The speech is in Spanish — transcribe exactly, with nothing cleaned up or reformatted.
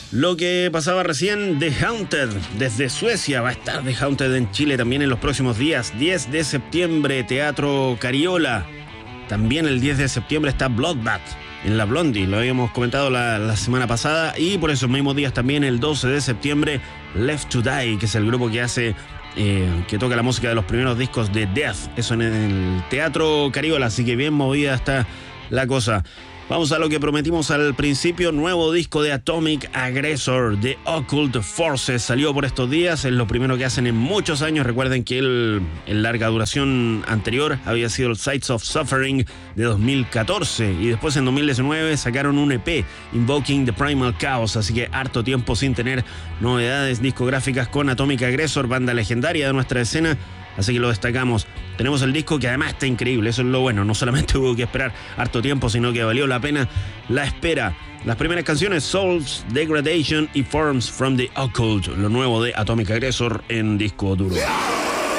Lo que pasaba recién, The Haunted, desde Suecia. Va a estar The Haunted en Chile también en los próximos días. diez de septiembre, Teatro Cariola. También el diez de septiembre está Bloodbath en la Blondie, lo habíamos comentado la, la semana pasada. Y por esos mismos días también el doce de septiembre, Left to Die, que es el grupo que hace... Eh, que toca la música de los primeros discos de Death. Eso en el Teatro Cariola, así que bien movida está la cosa. Vamos a lo que prometimos al principio. Nuevo disco de Atomic Aggressor, The Occult Forces. Salió por estos días, es lo primero que hacen en muchos años. Recuerden que el, el larga duración anterior había sido el Sights of Suffering de dos mil catorce. Y después en dos mil diecinueve sacaron un E P, Invoking the Primal Chaos. Así que harto tiempo sin tener novedades discográficas con Atomic Aggressor, banda legendaria de nuestra escena. Así que lo destacamos. Tenemos el disco que además está increíble, eso es lo bueno. No solamente hubo que esperar harto tiempo, sino que valió la pena la espera. Las primeras canciones, Souls, Degradation y Forms from the Occult, lo nuevo de Atomic Aggressor en disco duro.